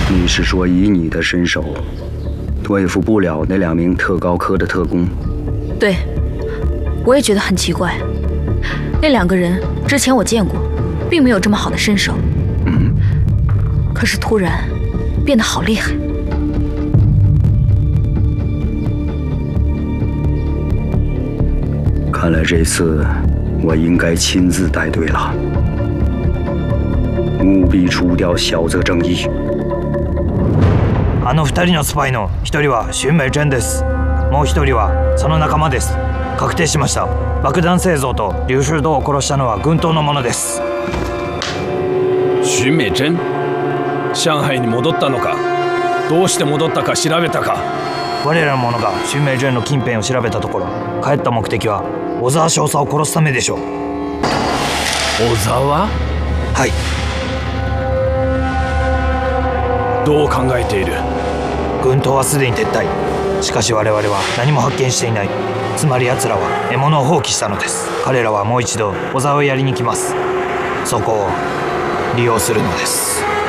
你是说以你的身手，对付不了那2名特高科的特工？ 对，我也觉得很奇怪。那2个人之前我见过，并没有这么好的身手。可是突然变得好厉害。 看来这次我应该亲自带队了，务必除掉小泽正义。 あの2人のスパイの1人はシュンメイ・ジェンです。もう1人はその仲間です。確定しました。爆弾製造と劉秀道を殺したのは軍刀の者です。 シュンメイ・ジェン、上海に戻ったのか？どうして戻ったか調べたか？ 我らの者がシュンメイ・ジェンの近辺を調べたところ、帰った目的は小沢少佐を殺すためでしょう。 小沢？ はい。 どう考えている？ 軍刀はすでに撤退。しかし我々は何も発見していない。つまり奴らは獲物を放棄したのです。彼らはもう一度小沢をやりに来ます。そこを利用するのです。